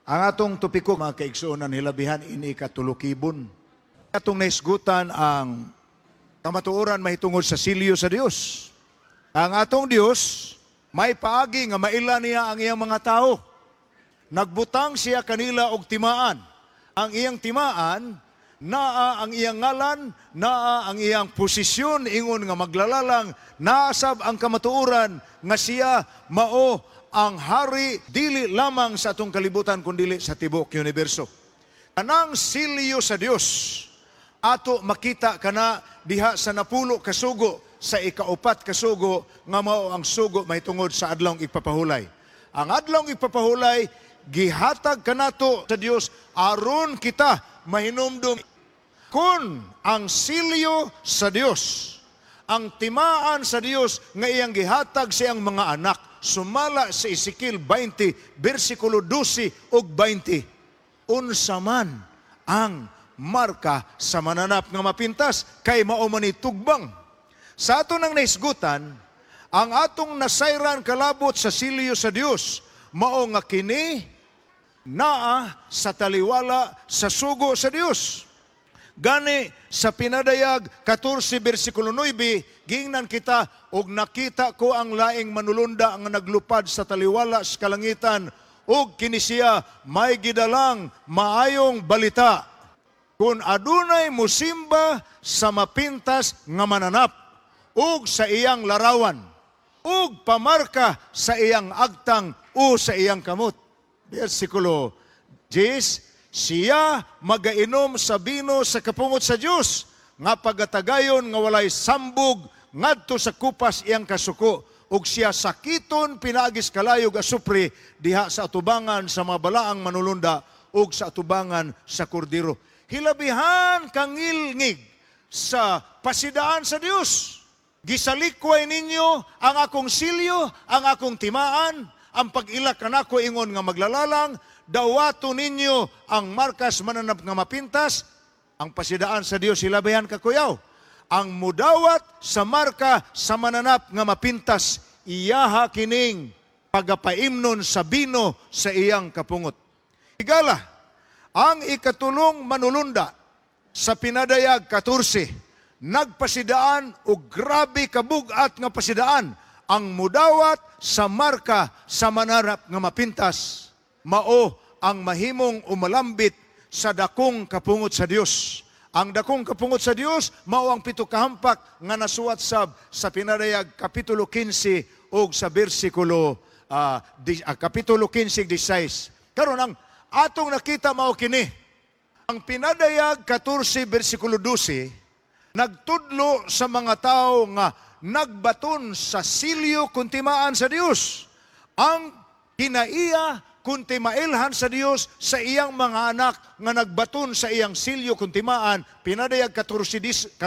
Ang atong topiko, mga kaigsuonan, hilabihan ini katulukibon. Atong naisgutan ang kamatuoran mahitungod sa silyo sa Dios. Ang atong Dios, may paagi nga maila niya ang iyang mga tao. Nagbutang siya kanila og timaan. Ang iyang timaan, naa ang iyang ngalan, naa ang iyang posisyon, ingon nga maglalalang, naasab ang kamatuoran nga siya mao ang hari dili lamang sa atong kalibutan kundi sa tibok universo. Kanang silyo sa Dios ato makita kana diha sa napulo ka sugo sa ikaupat ka sugo nga mao ang sugo mahitungod sa adlawng ipapahulay. Ang adlawng ipapahulay gihatag kanato sa Dios aron kita mahinumdum kun ang silyo sa Dios, ang timaan sa Dios nga iyang gihatag sa iyang mga anak. Sumala sa Ezekiel 20, versikulo 12 ug 20. Unsa man ang marka sa mananap nga mapintas, kay mao man ni tugbang. Sa ato nang naisgutan, ang atong nasayran kalabot sa silyo sa Dios, mao nga kini naa sa taliwala sa sugo sa Dios. Gani sa pinadayag 14 versikulo 9, gingnan kita og nakita ko ang laing manulunda nga naglupad sa taliwala sa kalangitan og kini siya may gidalang maayong balita. Kung adunay musimba sa mapintas nga mananap ug sa iyang larawan ug pamarka sa iyang agtang o sa iyang kamot. Versikulo 10, siya magainom sa bino sa kapungot sa Dios, nga pagatagayon nga walay sambog ngadto sa kupas iyang kasuko, ug siya sakiton pinaagis kalayog asupre diha sa atubangan sa mga balaang manulunda ug sa atubangan sa kordero. Hilabihan kangilngig sa pasidaan sa Dios. Gisalikway ninyo ang akong silyo, ang akong timaan, ang pag-ila kanako ingon nga maglalalang, dawato ninyo ang markas mananap nga mapintas, ang pasidaan sa Dios hilabihan kakuyaw. Ang mudawat sa marka sa mananap nga mapintas, iyaha kining pagapaimnon sa bino sa iyang kapungot. Higala, ang ikatulong manulunda sa pinadayag 14, nagpasidaan o grabe kabugat nga pasidaan, ang mudawat sa marka sa mananap nga mapintas, mao ang mahimong umalambit sa dakong kapungot sa Dios. Ang dakong kapungot sa Dios mao ang pito kahampak nga nasuwat sa pinadayag kapitulo 15 ug sa bersikulo kapitulo 15:16. Karon ang atong nakita mao kini. Ang pinadayag 14 bersikulo 12 nagtudlo sa mga tao nga nagbaton sa silyo kuntimaan sa Dios. Ang kinaiya kunti mailhan sa Dios sa iyang mga anak nga nagbaton sa iyang silyo kuntimaan, pinadayag 14:12,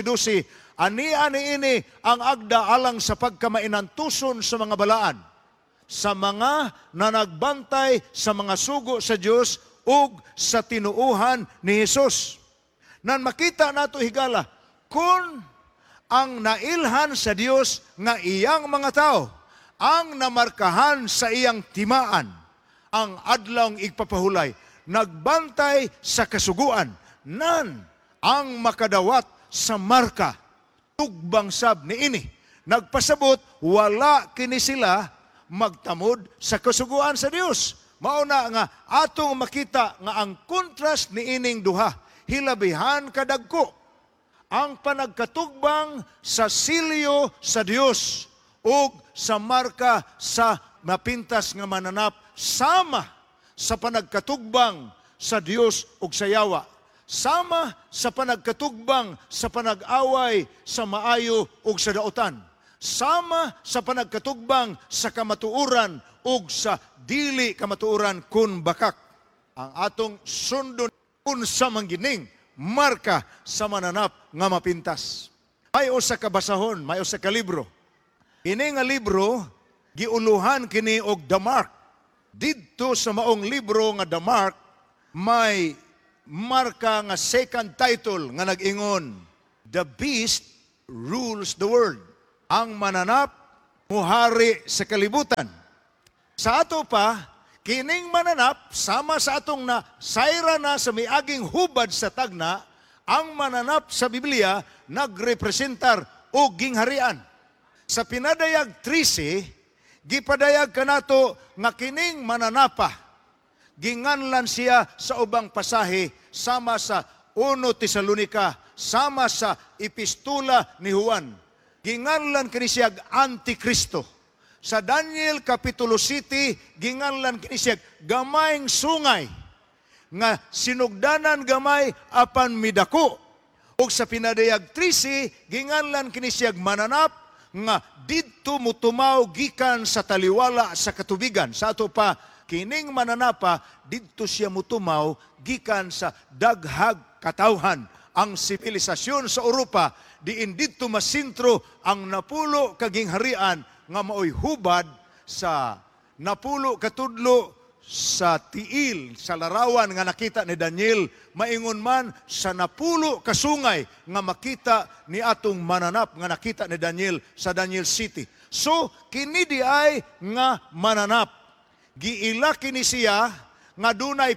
ani ini ang agda alang sa pagkamainantuson sa mga balaan, sa mga nanagbantay sa mga sugo sa Dios ug sa tinuuhan ni Hesus. Nan makita nato higala, kung ang nailhan sa Dios nga iyang mga tao, ang namarkahan sa iyang timaan, ang adlawng igpapahulay, nagbantay sa kasuguan, nan ang makadawat sa marka, tugbang sab ni ini. Nagpasabot, wala kini sila magtamod sa kasuguan sa Dios. Mauna nga atong makita nga ang kontrast ni ining duha, hilabihan kadagko. Ang panagkatugbang sa silyo sa Dios ug sa marka sa mapintas nga mananap, sama sa panagkatugbang sa Dios ug sa yawa, sama sa panagkatugbang sa panag-away sa maayo ug sa dautan, sama sa panagkatugbang sa kamatuoran ug sa dili kamatuoran kun bakak. Ang atong sundon unsa man gining marka sa mananap nga mapintas. May usa ka basahon, may usa ka libro. Ini nga libro giuluhan kini og The Mark. Didto sa maong libro nga The Mark, may marka nga second title nga nag-ingon, The Beast Rules the World. Ang mananap muhari sa kalibutan. Sa ato pa, kining mananap sama sa atong na sayra na sa miaging hubad sa tagna, ang mananap sa Biblia nagrepresentar o gingharian. Sa pinadayag 13, gipadayag kanato nga kining mananapa, ginganlan siya sa ubang pasahe sama sa 1 Tesalonica, sama sa epistula ni Juan. Ginganlan kini siya Antikristo. Sa Daniel Kapitulo 7, ginganlan kini siya gamayng sungay, nga sinugdanan gamay apan midako. O sa pinadayag 13, ginganlan kini siya mananap, nga didto mutumaw gikan sa taliwala sa katubigan. Sa ato pa, kining mananapa, didto siya mutumaw gikan sa daghag katawhan. Ang sipilisasyon sa Europa, diin didto masintro ang napulo kaging harian, nga maoy hubad sa napulo katudlo sa tiil, sa larawan nga nakita ni Daniel, maingon man sa napulo kasungay nga makita ni atong mananap nga nakita ni Daniel sa Daniel City. So, kini di ay nga mananap. Giila kini siya nga dunay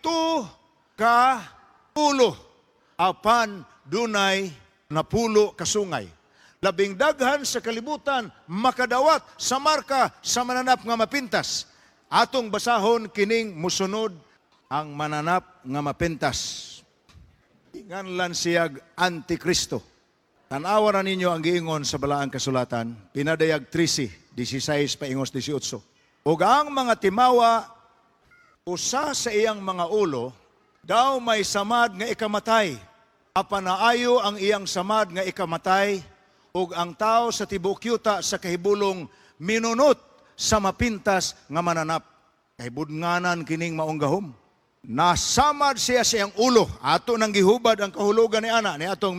7 ka ulo, apan dunay napulo kasungay. Labing daghan sa kalibutan makadawat sa marka sa mananap nga mapintas. Atong basahon kining musunod ang mananap nga mapintas. Inganlan siyag Antikristo. Tanawa ra ninyo ang giingon sa balaang kasulatan, pinadayag 13:16 paingos 18. Ug ang mga timawa usa sa iyang mga ulo daw may samad nga ikamatay. Apan naayo ang iyang samad nga ikamatay, ug ang tao sa tibuok yuta sa kahibulong minunot sa mapintas nga mananap. Kahibudnganan kining maong gahom. Nasamad siya sa iyang ulo. Ato nang gihubad ang kahulugan ni ana ni atong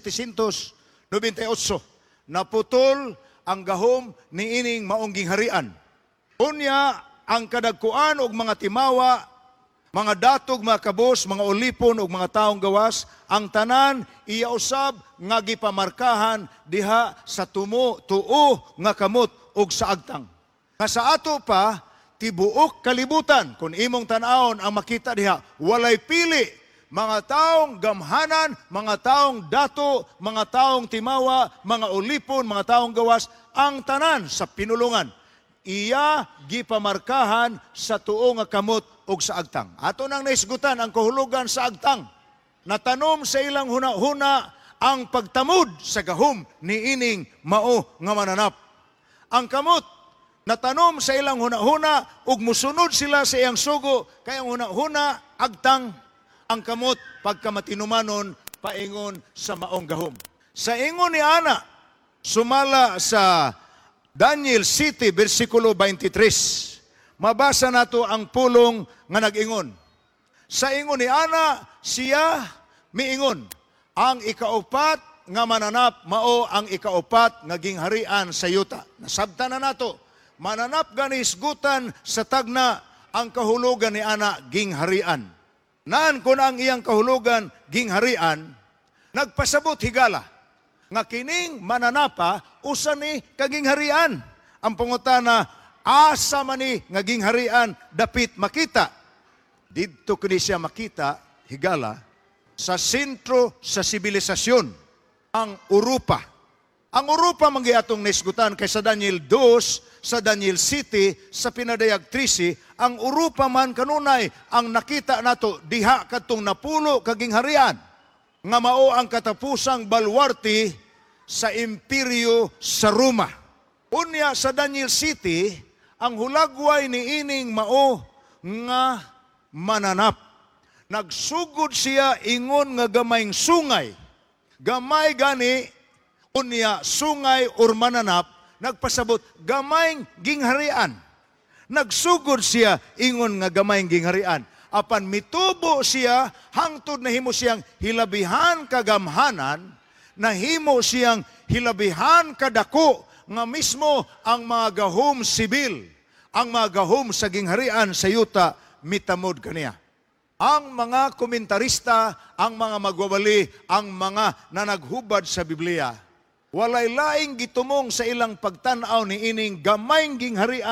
1798. Naputol ang gahom ni ining maong gingharian. Unya ang kadagkuan og mga timawa, mga datog, mga kabos, mga ulipon ug mga taong gawas, ang tanan iya usab nga gipamarkahan diha sa tuo nga kamot ug sa agtang. Nga sa ato pa tibuok kalibutan kun imong tan-awon ang makita diha, walay pili, mga taong gamhanan, mga taong dato, mga taong timawa, mga ulipon, mga taong gawas, ang tanan sa pinulungan. Iya gipamarkahan sa tuo nga kamot ug sa agtang. Ato nang naisgutan ang kahulugan sa agtang. Natanom sa ilang huna-huna ang pagtamod sa gahom ni ining mao nga mananap. Ang kamot natanom sa ilang huna-huna ug musunod sila sa iyang sugo, kay ang huna-huna agtang, ang kamot pagkamatinumanon paingon sa maong gahom. Sa ingon ni ana sumala sa Daniel 7, versikulo 23. Mabasa nato ang pulong nga nag-ingon. Sa ingon ni ana, siya miingon, ang ikaupat nga mananap mao ang ikaupat nga gingharian sa yuta. Nasabtan na nato, mananap gani isgutan sa tagna ang kahulugan ni ana gingharian. Naan kun ang iyang kahulugan gingharian, nagpasabot higala nga kining mananapa usa ni kagingharian. Ang pangutana, asa man ni nga gingharian dapit makita? Didto kini siya makita higala sa sentro sa sibilisasyon, ang Europa. Ang Europa manggiatong naisgutan kay sa Daniel 2, sa Daniel 7, sa pinadayag 13, ang Europa man kanunay ang nakita nato diha kadtong napulo kagingharian nga mao ang katapusang balwarte sa imperyo sa Roma. Unya sa Daniel City, ang hulagway ni ining mao nga mananap. Nagsugod siya ingon nga gamayng sungay. Gamay gani, unya sungay or mananap, nagpasabot gamayng gingharian. Nagsugod siya ingon nga gamayng gingharian. Apan mitubo siya hangtod na himo siyang hilabihan kagamhanan, nahimo siyang hilabihan kadako nga mismo ang mga gahom sibil, ang mga gahom sa gingharian sa yuta mitamod kaniya. Ang mga komentarista, ang mga magwawali, ang mga nanaghubad sa Biblia, walay laing gitumong sa ilang pagtanaw ni ining gamayng gingharian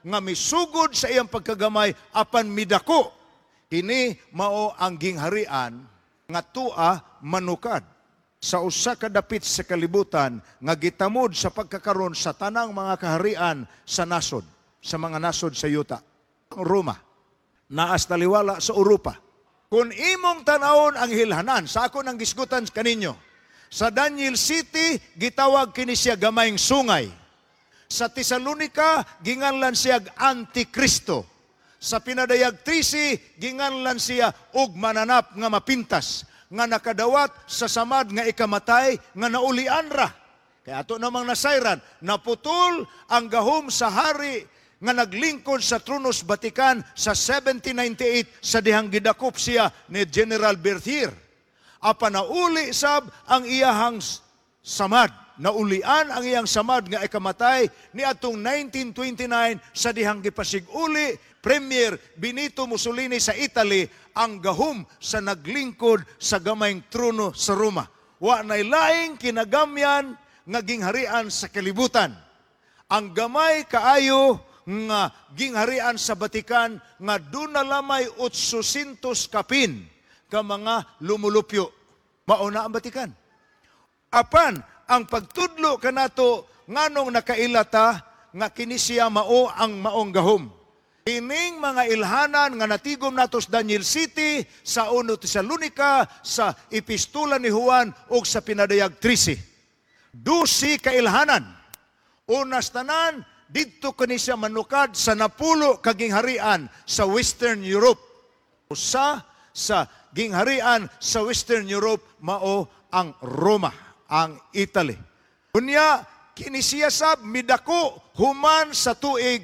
nga misugod sa iyang pagkagamay apan midako. Kini mao ang gingharian nga tua manukad sa usa ka dapit sa kalibutan nga gitamod sa pagkakaron sa tanang mga kaharian sa nasod, sa mga nasod sa yuta. Ang Roma, naas taliwala sa Europa. Kung imong tanawon ang hilhanan, sa ako nang gisgutan kaninyo, sa Daniel City, gitawag kini siya gamayng sungay. Sa Tesalonica, ginganlan siya Antikristo. Sa Pinadayag 13, ginganlan siya og mananap nga mapintas, nga nakadawat sa samad nga ikamatay, nga naulian ra. Kaya ato namang nasayran, naputol ang gahom sa hari nga naglingkod sa Tronos Vatican sa 1798 sa dihang gidakop siya ni General Berthier. Apa nauli sab ang iyahang samad. Naulian ang iyang samad nga ikamatay ni atong 1929 sa dihang gipasig-uli Premier Benito Mussolini sa Italy ang gahom sa naglingkod sa gamayng trono sa Roma. Wa nay laing kinagamyan nga gingharian sa kalibutan. Ang gamay kaayo nga gingharian sa Vatican nga doon na lamay 800 kapin ka mga lumulupyo. Mauna ang Vatican. Apan, ang pagtudlo kanato nganong nakailata nga kini siya mao ang maong gahom. Ining mga ilhanan nga natigom nato sa Daniel City, sa 1 Tesalonica, sa Epistula ni Juan o sa Pinadayag 13. 12 ka ilhanan. Unas tanan, dito kani siya manukad sa napulo ka gingharian sa Western Europe. Usa sa gingharian sa Western Europe mao ang Roma, ang Italy. Unya, kini siya sab midako human sa tuig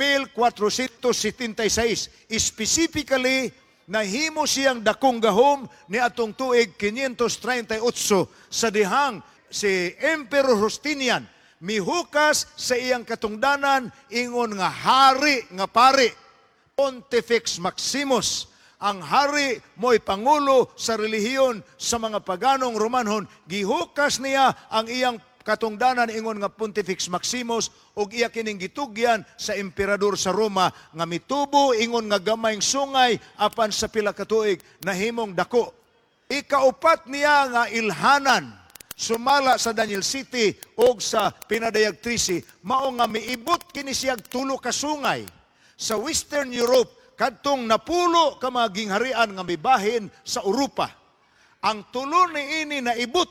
1476. Specifically, nahimo siyang dakong gahom ni atong tuig 538 sa dihang si Emperor Justinian mihukas sa iyang katungdanan ingon nga hari nga pari, Pontifex Maximus. Ang hari mo'y pangulo sa relihiyon sa mga paganong Romanhon. Gihukas niya ang iyang katungdanan ingon nga Pontifex Maximus ug iya kining gitugyan sa emperador sa Roma nga mitubo ingon nga gamayng sungay apan sa pila ka tuig nahimong dako. Ikaupat niya nga ilhanan sumala sa Daniel City o sa Pinadayag 13, mao nga miibot kini siyag tulo ka sungay sa Western Europe kadtong napulo ka mga gingharian nga mibahin sa Europa. Ang tulo ni ini naibot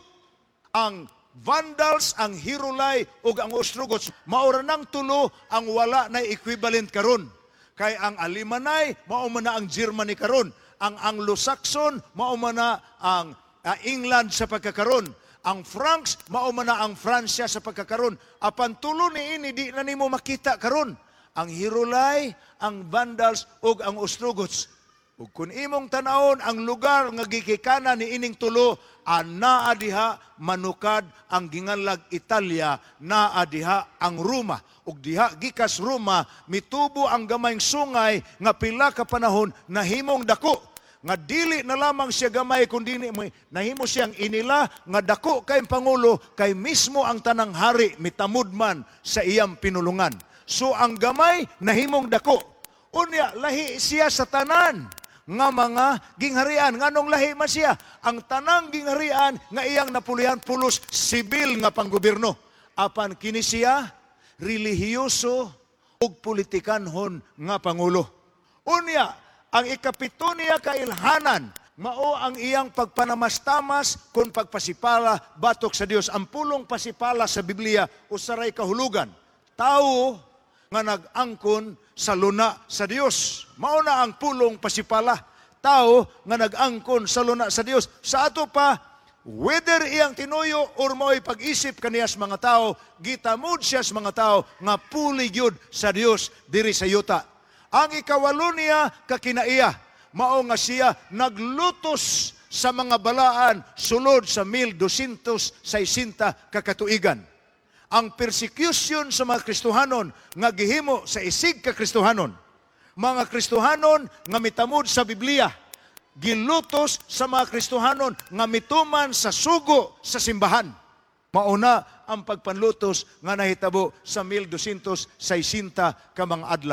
ang Vandals, ang Hirulay ug ang Ostrogoths. Maura nang tulo ang wala na equivalent karon. Kay ang Alemanay mao man na ang Germany karon, ang Anglo-Saxon mao man na ang England sa pagkakaron. Ang Franks, mao man na ang Fransya sa pagkakaroon. Apan tulo ni ini, di na nimo makita karon. Ang Hirulay, ang Vandals, ug ang Ostrogoths. Ug kung imong tanawon, ang lugar nga gikikana ni ining tulo, naa diha manukad ang ginganlag Italia, naa diha ang Roma. Ug diha gikas Roma, mitubo ang gamayng sungay nga pila ka panahon nahimong dako. Nga dili na lamang siya gamay kundi nahimo siyang inila nga dako kay pangulo kay mismo ang tanang hari mitamud man sa iyang pinulungan. So ang gamay nahimong dako. Unya lahi siya sa tanan nga mga gingharian. Nganong lahi man siya? Ang tanang gingharian nga iyang napulihan pulos sibil nga panggobyerno. Apan kini siya relihiyoso ug politikanhon nga pangulo. Unya ang ikapito niya kailhanan, mao ang iyang pagpanamastamas kung pagpasipala batok sa Dios. Ang pulong pasipala sa Biblia, usaray kahulugan. Tao nga nag-angkon sa luna sa Dios. Mao na ang pulong pasipala. Tao nga nag-angkon sa luna sa Dios. Sa ato pa, whether iyang tinuyo or mo'y pag-isip kaniyas mga tao, gitamod siya sa mga tao nga puli gyud sa Dios diri sa yuta. Ang ikawalo niya kakinaiya, mao nga siya naglutos sa mga balaan sulod sa 1260 kakatuigan. Ang persecution sa mga Kristohanon nga gihimo sa isig ka Kristohanon. Mga Kristohanon nga mitamod sa Biblia, gilutos sa mga Kristohanon nga mituman sa sugo sa simbahan. Mauna ang pagpanlutos nga nahitabo sa 1260 ka mga adlaw.